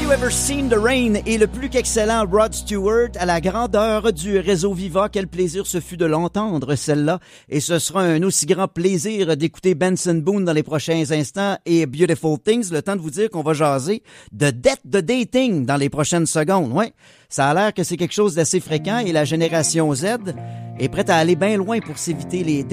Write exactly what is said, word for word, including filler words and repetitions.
You Ever Seen the Rain et le plus qu'excellent Rod Stewart à la grandeur du réseau Viva. Quel plaisir ce fut de l'entendre, celle-là. Et ce sera un aussi grand plaisir d'écouter Benson Boone dans les prochains instants et Beautiful Things. Le temps de vous dire qu'on va jaser de dette de dating dans les prochaines secondes. Ouais, ça a l'air que c'est quelque chose d'assez fréquent et la génération Z est prête à aller bien loin pour s'éviter les dettes.